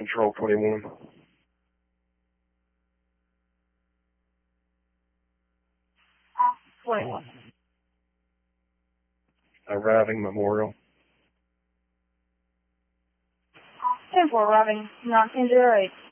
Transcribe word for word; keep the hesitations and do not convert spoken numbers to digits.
Control twenty-one. twenty-one. Arriving Memorial. ten four, arriving nineteen oh eight.